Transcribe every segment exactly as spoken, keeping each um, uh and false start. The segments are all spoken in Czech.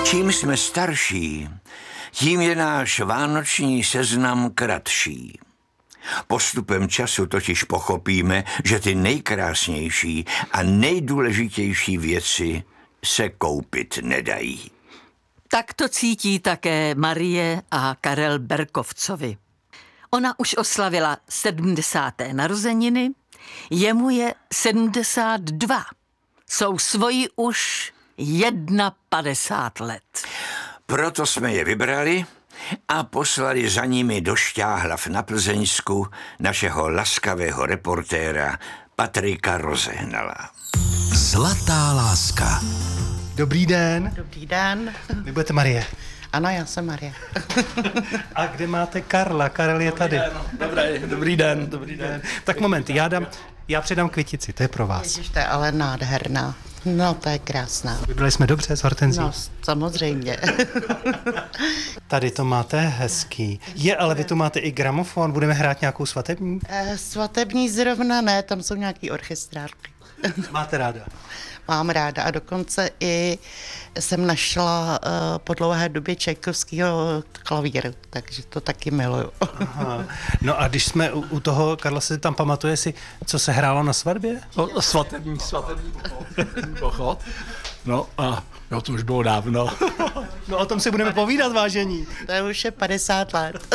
Čím jsme starší, tím je náš vánoční seznam kratší. Postupem času totiž pochopíme, že ty nejkrásnější a nejdůležitější věci se koupit nedají. Tak to cítí také Marie a Karel Berkovcovi. Ona už oslavila sedmdesáté narozeniny, jemu je sedmdesát dva. Jsou svoji už padesát jedna let. Proto jsme je vybrali a poslali za nimi do Šťáhlav na Plzeňsku našeho laskavého reportéra Patrika Rozehnala. Zlatá láska. Dobrý den. Dobrý den. Vy budete Marie. Ano, já jsem Marie. A kde máte Karla? Karel je tady. Dobrý, dobrý den, dobrý den. Tak moment, já dám, já předám květici, to je pro vás. Ježiš, to je ale nádherná. No, to je krásná. Vybrali jsme dobře s hortenzí. No, samozřejmě. Tady to máte hezký. Je, ale vy tu máte i gramofon, budeme hrát nějakou svatební? Eh, svatební zrovna ne, tam jsou nějaký orchestrárky. Máte ráda? Mám ráda a dokonce i jsem našla uh, po dlouhé době Čajkovskýho klavír, takže to taky miluju. Aha. No a když jsme u, u toho, Karla se tam pamatuje si, co se hrálo na svatbě? No, svatební, svatební pochod. No a jo, to už bylo dávno. No o tom si budeme povídat, vážení. To je už je padesát let.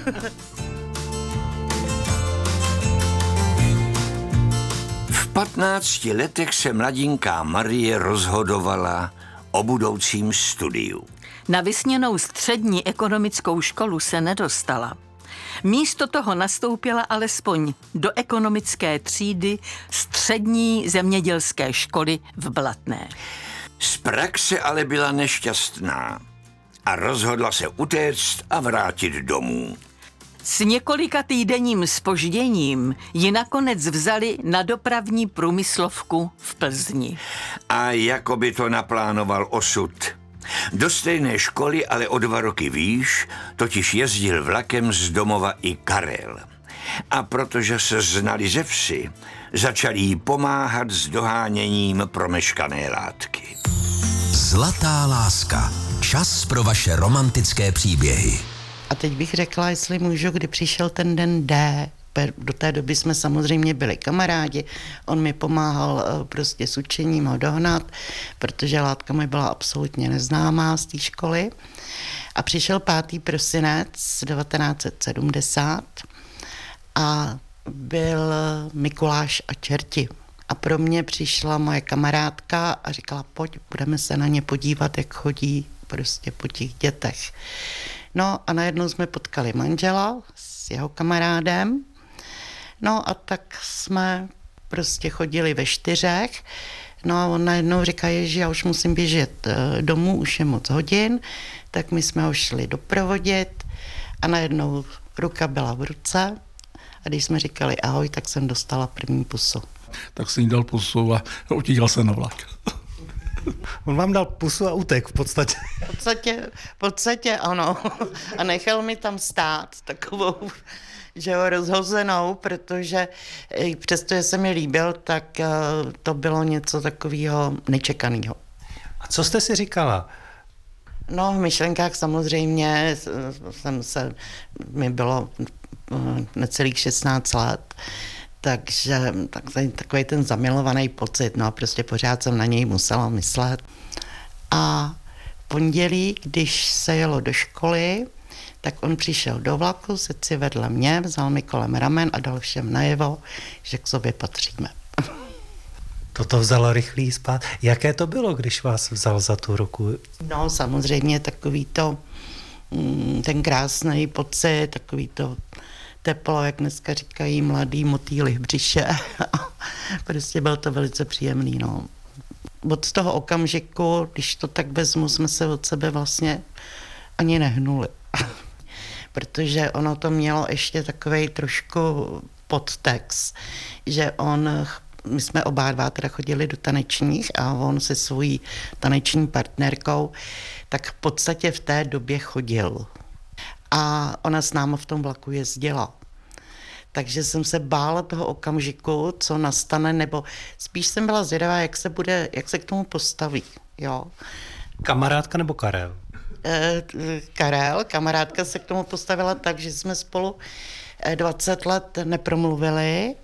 V patnácti letech se mladinká Marie rozhodovala o budoucím studiu. Na vysněnou střední ekonomickou školu se nedostala. Místo toho nastoupila alespoň do ekonomické třídy střední zemědělské školy v Blatné. Z praxe ale byla nešťastná a rozhodla se utéct a vrátit domů. S několika týdenním zpožděním ji nakonec vzali na dopravní průmyslovku v Plzni. A jako by to naplánoval osud. Do stejné školy, ale o dva roky výš, totiž jezdil vlakem z domova i Karel. A protože se znali ze vsi, začali jí pomáhat s doháněním promeškané látky. Zlatá láska. Čas pro vaše romantické příběhy. A teď bych řekla, jestli můžu, kdy přišel ten den D. Do té doby jsme samozřejmě byli kamarádi, on mi pomáhal prostě s učením ho dohnat, protože látka mi byla absolutně neznámá z té školy. A přišel pátý prosinec devatenáct set sedmdesát a byl Mikuláš a čerti. A pro mě přišla moje kamarádka a říkala, pojď, budeme se na ně podívat, jak chodí prostě po těch dětech. No a najednou jsme potkali manžela s jeho kamarádem. No a tak jsme prostě chodili ve čtyřech. No a on najednou říká, že já už musím běžet domů, už je moc hodin. Tak my jsme ho šli doprovodit a najednou ruka byla v ruce. A když jsme říkali ahoj, tak jsem dostala první pusu. Tak jsem jí dal pusu a utíkal se na vlak. On vám dal pusu a utek v podstatě. V podstatě, v podstatě ano. A nechal mi tam stát takovou, že ho rozhozenou, protože přestože se mi líbil, tak to bylo něco takového nečekaného. A co jste si říkala? No v myšlenkách samozřejmě jsem se, mi bylo necelých šestnáct let, takže tak, takový ten zamilovaný pocit, no prostě pořád jsem na něj musela myslet. A v pondělí, když se jelo do školy, tak on přišel do vlaku, sedl si vedle mě, vzal mi kolem ramen a dal všem najevo, že k sobě patříme. Toto vzalo rychlý spát. Jaké to bylo, když vás vzal za tu ruku? No samozřejmě takový to, ten krásný pocit, takový to teplo, jak dneska říkají mladý motýly v břiše. Prostě byl to velice příjemný, no. Od toho okamžiku, když to tak vezmu, jsme se od sebe vlastně ani nehnuli. Protože ono to mělo ještě takovej trošku podtext, že on, my jsme oba dva teda chodili do tanečních a on se svojí taneční partnerkou, tak v podstatě v té době chodil. A ona s námi v tom vlaku jezdila. Takže jsem se bála toho okamžiku, co nastane, nebo spíš jsem byla zvědavá, jak se bude, jak se k tomu postaví, jo. Kamarádka nebo Karel? E, Karel, kamarádka se k tomu postavila tak, že jsme spolu dvacet let nepromluvili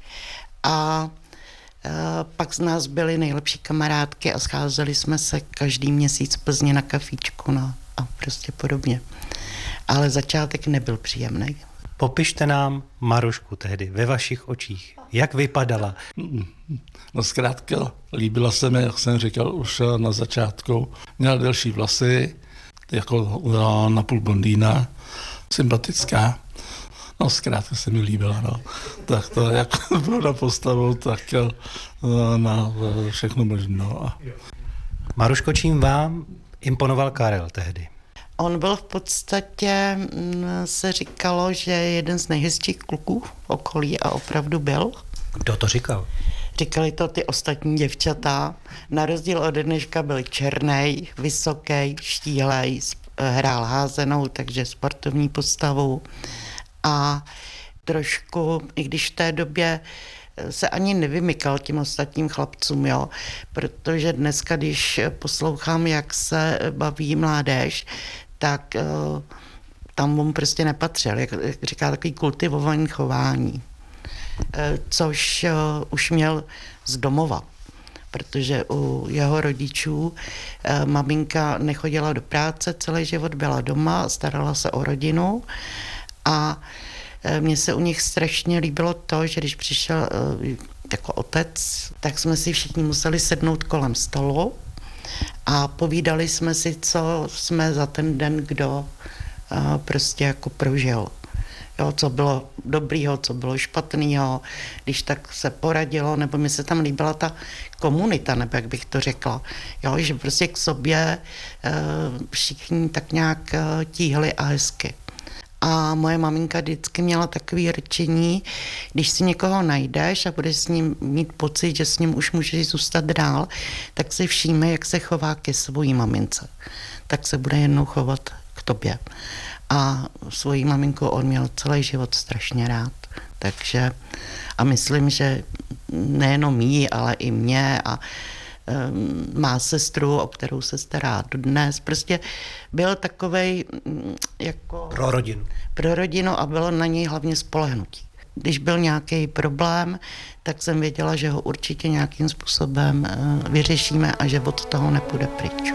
a e, pak z nás byly nejlepší kamarádky a scházeli jsme se každý měsíc v Plzni na kafíčku no, a prostě podobně. Ale začátek nebyl příjemný. Popište nám Marušku tehdy ve vašich očích. Jak vypadala? No zkrátka, líbila se mi, jak jsem říkal už na začátku. Měla delší vlasy, jako na půl blondýna, sympatická. No zkrátka se mi líbila, no. Tak to, jak bylo na postavu, tak na všechno možno. Maruško, čím vám imponoval Karel tehdy? On byl v podstatě, se říkalo, že je jeden z nejhezčích kluků v okolí a opravdu byl. Kdo to říkal? Říkali to ty ostatní děvčata. Na rozdíl od dneška byl černej, vysoký, štíhlej, hrál házenou, takže sportovní postavu. A trošku, i když v té době se ani nevymykal těm ostatním chlapcům, jo, protože dneska, když poslouchám, jak se baví mládež, tak uh, tam on prostě nepatřil, jak, jak říká, takový kultivovaný chování, uh, což uh, už měl z domova, protože u jeho rodičů uh, maminka nechodila do práce, celý život byla doma, starala se o rodinu a mně se u nich strašně líbilo to, že když přišel uh, jako otec, tak jsme si všichni museli sednout kolem stolu a povídali jsme si, co jsme za ten den kdo uh, prostě jako prožil. Jo, co bylo dobrýho, co bylo špatného, když tak se poradilo, nebo mi se tam líbila ta komunita, nebo jak bych to řekla. Jo, že prostě k sobě uh, všichni tak nějak uh, tíhli a hezky. A moje maminka vždycky měla takové rčení, když si někoho najdeš a budeš s ním mít pocit, že s ním už můžeš zůstat dál, tak si všíme, jak se chová ke svojí mamince. Tak se bude jednou chovat k tobě. A svoji maminku on měl celý život strašně rád. Takže a myslím, že nejenom jí, ale i mě a má sestru, o kterou se stará dodnes. Prostě byl takovej jako... Pro rodinu. Pro rodinu a bylo na něj hlavně spolehnutí. Když byl nějaký problém, tak jsem věděla, že ho určitě nějakým způsobem vyřešíme a že od toho nepůjde pryč.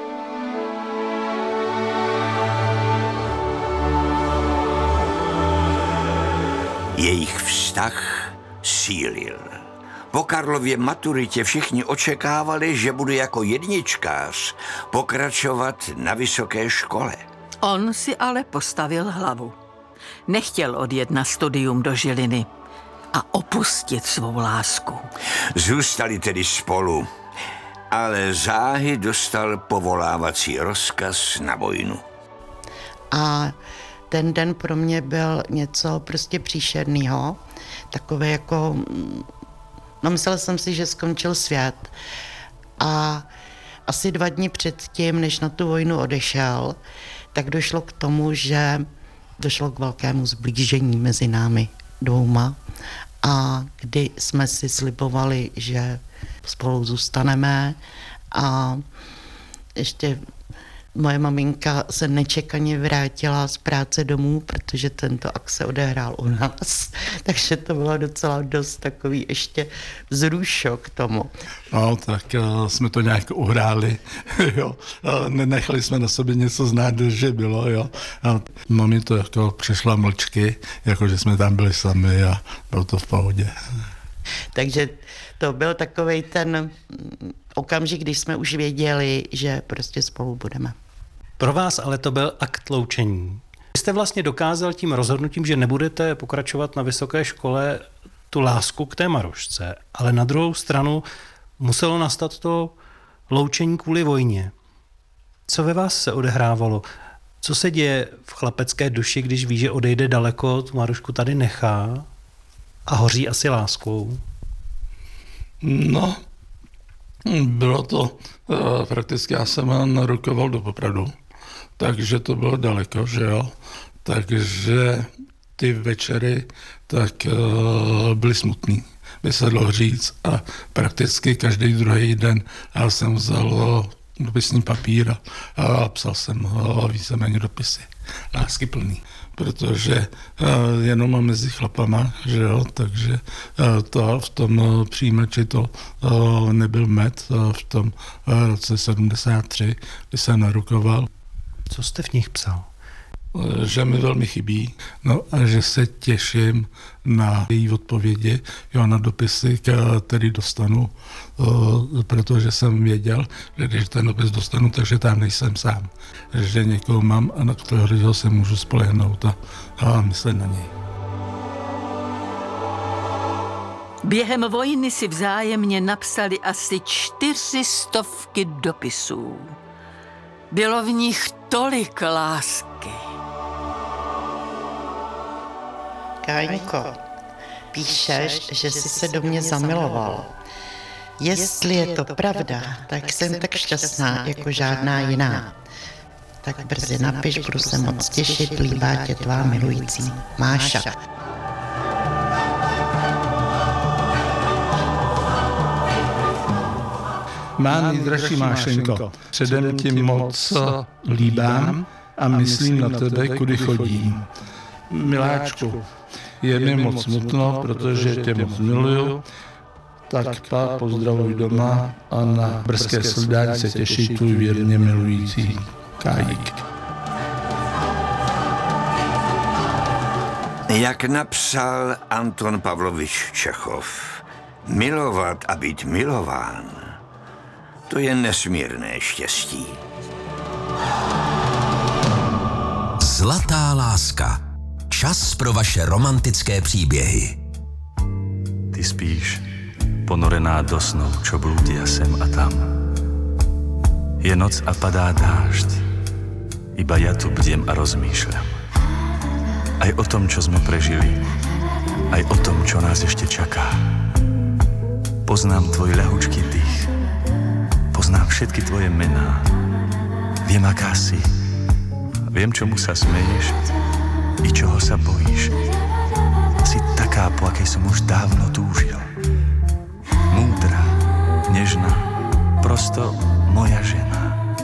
Jejich vztah sílil. Po Karlově maturitě všichni očekávali, že bude jako jedničkář pokračovat na vysoké škole. On si ale postavil hlavu. Nechtěl odjet na studium do Žiliny a opustit svou lásku. Zůstali tedy spolu, ale záhy dostal povolávací rozkaz na vojnu. A ten den pro mě byl něco prostě příšernýho, takové jako... No myslela jsem si, že skončil svět a asi dva dny předtím, než na tu vojnu odešel, tak došlo k tomu, že došlo k velkému zblížení mezi námi dvouma a kdy jsme si slibovali, že spolu zůstaneme a ještě moje maminka se nečekaně vrátila z práce domů, protože tento akt se odehrál u nás, takže to bylo docela dost takový ještě vzrušok k tomu. No, tak uh, jsme to nějak uhráli, jo. Uh, nenechali jsme na sobě něco znát, že bylo, jo. A mami to jako přišla mlčky, jako že jsme tam byli sami a bylo to v pohodě. Takže to byl takovej ten okamžik, když jsme už věděli, že prostě spolu budeme. Pro vás ale to byl akt loučení. Vy jste vlastně dokázal tím rozhodnutím, že nebudete pokračovat na vysoké škole, tu lásku k té Marušce, ale na druhou stranu muselo nastat to loučení kvůli vojně. Co ve vás se odehrávalo? Co se děje v chlapecké duši, když ví, že odejde daleko, tu Marušku tady nechá a hoří asi láskou? No, bylo to uh, prakticky, já jsem narukoval do Popradu, takže to bylo daleko, že jo. Takže ty večery tak uh, byly smutný, by se dalo říct. A prakticky každý druhý den já jsem vzal dopisní papír a, a psal jsem ho víceméně dopisy. Lásky plný. Protože uh, jenom mezi chlapama, že jo, takže uh, to v tom uh, přijímači to uh, nebyl med uh, v tom uh, roce sedmdesát tři, kdy jsem narukoval. Co jste v nich psal? Uh, že mi velmi chybí, no a že se těším na její odpovědi, jo, na dopisy, který dostanu, uh, protože jsem věděl, že když ten dopis dostanu, takže tam nejsem sám. Že někoho mám a na kterého se můžu spolehnout a, a myslet na něj. Během vojny si vzájemně napsali asi čtyři stovky dopisů. Bylo v nich tolik lásky. Káňko, píšeš, že jsi se do mě zamiloval. Jestli je to pravda, tak jsem tak šťastná jako žádná jiná. Tak brzy napiš, budu se moc těšit, líbá tě tvá milující Máša. Má nejdražší Mášenko, předem ti moc líbám a myslím na tebe, kudy chodím. Miláčku, je mi moc smutno, protože tě moc miluju, tak pa pozdravuj doma a na brzké shledání se těší tvůj věrně milující Kájík. Jak napsal Anton Pavlovič Čechov, milovat a být milován, to je nesmírné štěstí. Zlatá láska. Čas pro vaše romantické příběhy. Ty spíš, ponorená do snov, čo blúdia sem a tam. Je noc a padá dážď, iba ja tu bdiem a rozmýšľam. Aj o tom, čo sme prežili, aj o tom, čo nás ešte čaká. Poznám tvoj ľahučký dých, poznám všetky tvoje mená. Viem, aká si, viem, čomu sa smeješ i čoho sa bojíš. Si taká, po akej som už dávno túžil. Múdra, nežná, prosto moja žena.